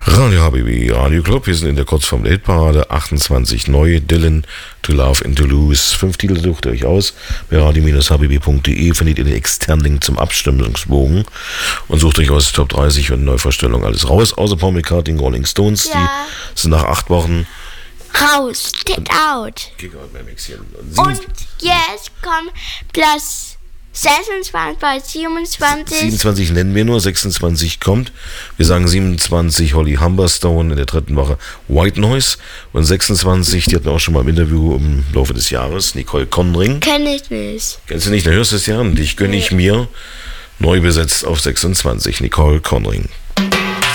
Radio Habibi, Radio Club, wir sind in der Kurzform der Hitparade, 28 neu, Dylan, To Love and To Lose. 5 Titel sucht ihr euch aus, bei radio-habibi.de findet ihr den externen Link zum Abstimmungsbogen und sucht euch aus Top 30 und Neuvorstellungen alles raus, außer Paul McCartney, Rolling Stones, die sind nach 8 Wochen raus, get out. Und jetzt kommt Platz 26, 27. 27 nennen wir nur, 26 kommt. Wir sagen 27 Holly Humberstone in der 3. Woche White Noise und 26, die hatten wir auch schon mal im Interview im Laufe des Jahres, Nicole Conring. Kenn ich nicht. Kennst du nicht? Dann hörst du es ja an. Dich gönne ich mir. Neu besetzt auf 26, Nicole Conring.